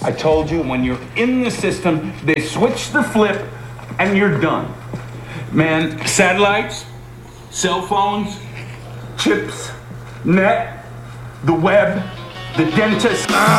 I told you, when you're in the system, they switch the flip and you're done. Man, satellites, cell phones, chips, net, the web, the dentist.